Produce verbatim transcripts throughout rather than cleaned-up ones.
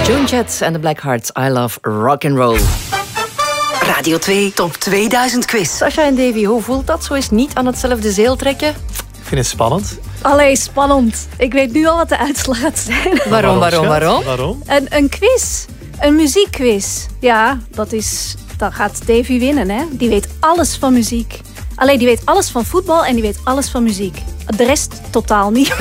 Joan Jett en de Black Hearts, I Love Rock and Roll. Radio twee Top tweeduizend Quiz. Sascha en Davy, hoe voelt dat? Zo eens niet aan hetzelfde zeel trekken? Ik vind het spannend. Allee, spannend. Ik weet nu al wat de uitslag gaat zijn. Waarom, waarom, waarom? Waarom? Een, een quiz. Een muziekquiz. Ja, dat is... Dan gaat Davy winnen, hè. Die weet alles van muziek. Allee, die weet alles van voetbal en die weet alles van muziek. De rest totaal niet.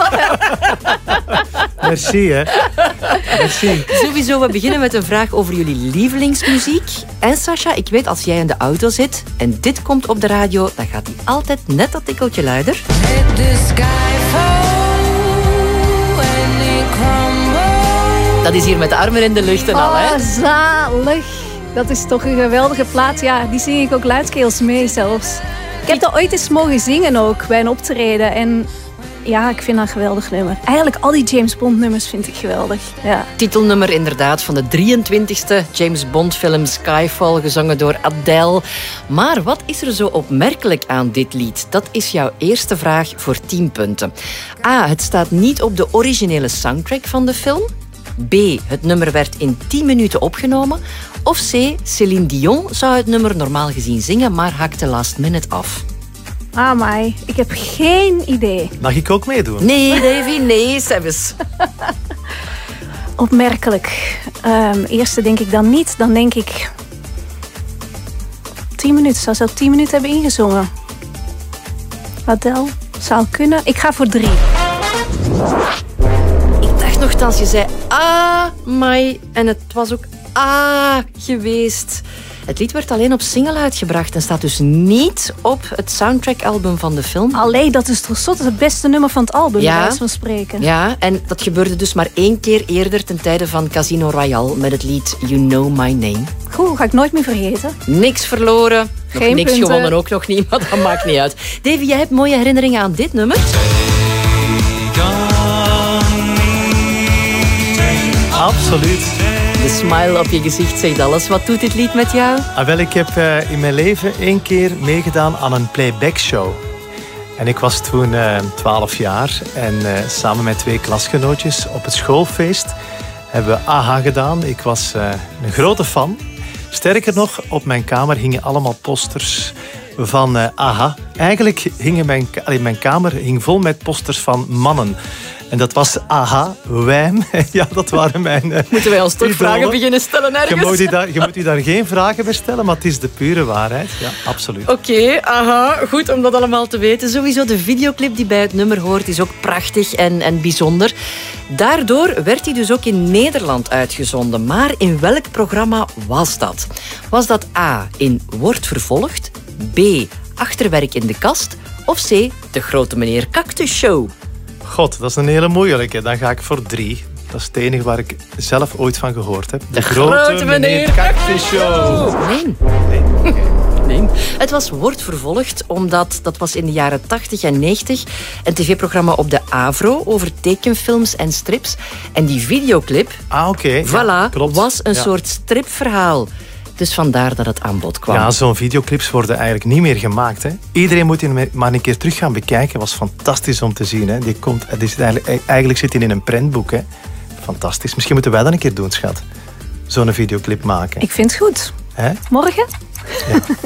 Merci, hè. Merci. Sowieso, we beginnen met een vraag over jullie lievelingsmuziek. En Sascha, ik weet als jij in de auto zit en dit komt op de radio, dan gaat die altijd net dat tikkeltje luider. Dat is hier met de armen in de lucht en al, hè? Oh, zalig. Dat is toch een geweldige plaat. Ja, die zing ik ook luidkeels mee zelfs. Ik heb dat ooit eens mogen zingen ook, bij een optreden. En ja, ik vind dat een geweldig nummer. Eigenlijk al die James Bond nummers vind ik geweldig. Ja. Titelnummer inderdaad van de drieëntwintigste James Bond film Skyfall, gezongen door Adele. Maar wat is er zo opmerkelijk aan dit lied? Dat is jouw eerste vraag voor tien punten. A. Het staat niet op de originele soundtrack van de film. B. Het nummer werd in tien minuten opgenomen. Of C. Céline Dion zou het nummer normaal gezien zingen, maar hakte last minute af. Amai, ik heb geen idee. Mag ik ook meedoen? Nee, Davy, nee, Sebes. Opmerkelijk. Um, eerste denk ik dan niet. Dan denk ik... tien minuten. Zou ze al tien minuten hebben ingezongen? Adele? Zou kunnen. Ik ga voor drie. Ik dacht nogthans, je zei ah, mai. En het was ook ah geweest. Het lied werd alleen op single uitgebracht en staat dus niet op het soundtrack-album van de film. Allee, dat is toch zot. Dat is het beste nummer van het album, ja, bij wijze van spreken. Ja, en dat gebeurde dus maar één keer eerder ten tijde van Casino Royale met het lied You Know My Name. Goed, ga ik nooit meer vergeten. Niks verloren, nog Geen niks punten. gewonnen ook nog niet, maar dat maakt niet uit. Davy, jij hebt mooie herinneringen aan dit nummer? Absoluut. De smile op je gezicht zegt alles. Wat doet dit lied met jou? Ah, wel, ik heb uh, in mijn leven één keer meegedaan aan een playback show. En ik was toen uh, twaalf jaar en uh, samen met twee klasgenootjes op het schoolfeest hebben we A H A gedaan. Ik was uh, een grote fan. Sterker nog, op mijn kamer hingen allemaal posters van uh, A H A. Eigenlijk hing mijn, allee, mijn kamer hing vol met posters van mannen. En dat was A H A, Wham. Ja, dat waren mijn uh, Moeten wij ons toch idolen. vragen beginnen stellen ergens? Je moet, u daar, je moet u daar geen vragen bij stellen, maar het is de pure waarheid. Ja, absoluut. Oké, okay, aha, goed om dat allemaal te weten. Sowieso de videoclip die bij het nummer hoort is ook prachtig en, en bijzonder. Daardoor werd hij dus ook in Nederland uitgezonden. Maar in welk programma was dat? Was dat A, in Wordt Vervolgd, B, Achterwerk in de Kast of C, De Grote Meneer Cactus Show? God, dat is een hele moeilijke. Dan ga ik voor drie. Dat is het enige waar ik zelf ooit van gehoord heb. De, de Grote, grote Meneer Cactus Show. Nee. Nee. Nee. Het was Wordt Vervolgd, omdat dat was in de jaren tachtig en negentig een tv-programma op de Avro over tekenfilms en strips. En die videoclip, ah, okay. voilà, ja, was een ja. soort stripverhaal. Dus vandaar dat het aan bod kwam. Ja, zo'n videoclips worden eigenlijk niet meer gemaakt. Hè. Iedereen moet die maar een keer terug gaan bekijken. Het was fantastisch om te zien. Hè. Die komt, het is eigenlijk, eigenlijk zit hij in een prentboek. Hè. Fantastisch. Misschien moeten wij dat een keer doen, schat. Zo'n videoclip maken. Ik vind het goed. Hè? Morgen? Ja.